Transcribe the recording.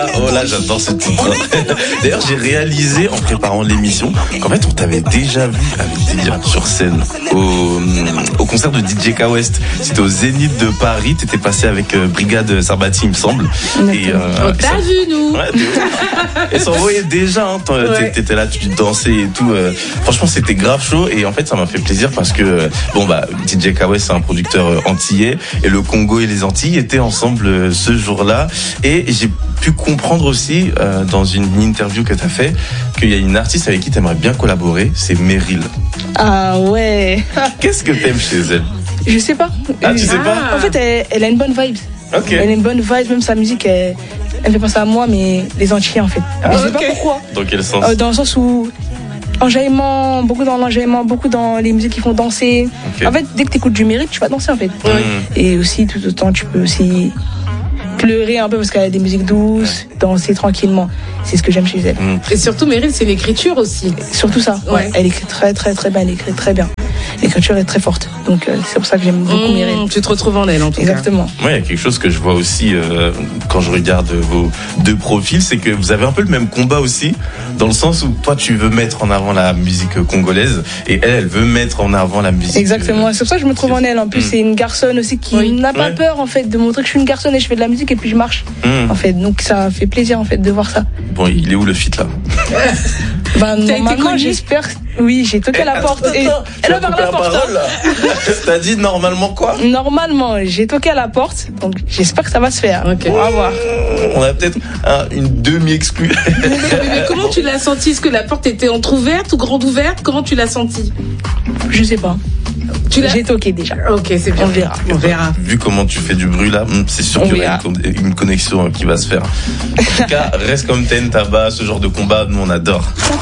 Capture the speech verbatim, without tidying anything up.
Oh là, j'adore ce titre. D'ailleurs, j'ai réalisé en préparant l'émission qu'en fait, on t'avait déjà vu avec Didier sur scène au, au concert de D J K West. C'était au Zénith de Paris. T'étais passé avec euh, Brigade Sarbati, il me semble. Et euh, on t'a ça... vu, nous. Ouais, et ça envoyait déjà. Hein, ouais. T'étais là, tu dansais et tout. Euh, franchement, c'était grave chaud. Et en fait, ça m'a fait plaisir parce que bon bah, D J K West, c'est un producteur antillais et le Congo et les Antilles étaient ensemble ce jour-là. Et j'ai pu comprendre aussi euh, dans une interview que tu as fait qu'il y a une artiste avec qui tu aimerais bien collaborer, c'est Meryl. Ah ouais. Qu'est-ce que t'aimes chez elle? Je sais pas. Ah, tu sais ah. pas? En fait, elle, elle a une bonne vibe. Ok. Elle a une bonne vibe, même sa musique, elle, elle fait penser à moi, mais les Antillais en fait. Ah, je okay. sais pas pourquoi. Dans quel sens? euh, Dans le sens où enjaillement, beaucoup dans l'enjaillement, beaucoup dans les musiques qui font danser. Okay. En fait, dès que tu écoutes du Meryl, tu vas danser en fait. Mmh. Et aussi, tout autant, tu peux aussi pleurer un peu parce qu'elle a des musiques douces, danser tranquillement. C'est ce que j'aime chez elle. Mmh. Et surtout, Meryl, c'est l'écriture aussi. Surtout ça. Ouais. Ouais. Elle écrit très, très, très bien. Elle écrit très bien. L'écriture est très forte. Donc, euh, c'est pour ça que j'aime beaucoup mmh, Meryl. Tu te retrouves en elle, en tout Exactement. cas. Exactement. Ouais, il y a quelque chose que je vois aussi euh, quand je regarde vos deux profils, c'est que vous avez un peu le même combat aussi, dans le sens où toi, tu veux mettre en avant la musique congolaise et elle, elle veut mettre en avant la musique. Exactement. C'est pour ça que je me trouve en elle. En plus, mmh. c'est une garçonne aussi qui oui. n'a pas ouais. peur, en fait, de montrer que je suis une garçonne et je fais de la musique et puis je marche. Mmh. En fait, donc ça fait plaisir, en fait, de voir ça. Bon, il est où le feat là? Bah, normalement, j'espère. Oui, j'ai toqué à la porte. Attends, et elle a ouvert la porte. T'as dit normalement quoi? Normalement, j'ai toqué à la porte, donc j'espère que ça va se faire. Okay. On va voir. On a peut-être un, une demi-exclue. mais, mais, mais comment tu l'as senti? Est-ce que la porte était entrouverte ou grande ouverte? Comment tu l'as senti? Je sais pas. Tu j'ai toqué déjà. Ok, c'est bien. On verra. On verra. Vu comment tu fais du bruit là, c'est sûr qu'il y aura une, une connexion qui va se faire. En tout cas, reste comme t'es, tabac, ce genre de combat, nous on adore.